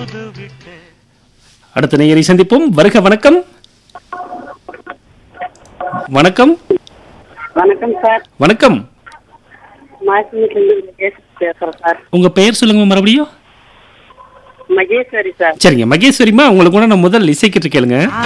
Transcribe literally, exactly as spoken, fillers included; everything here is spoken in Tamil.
அடுத்த நேயரை சந்திப்போம். வருக. வணக்கம். வணக்கம். வணக்கம் சார். வணக்கம். பேசுறேன் சார். உங்க பெயர் சொல்லுங்க மறுபடியும். மகேஸ்வரி சார். சரிங்க மகேஸ்வரிமா, உங்களுக்கு கூட நான் முதல் இசைக்கிட்டு கேளுங்க.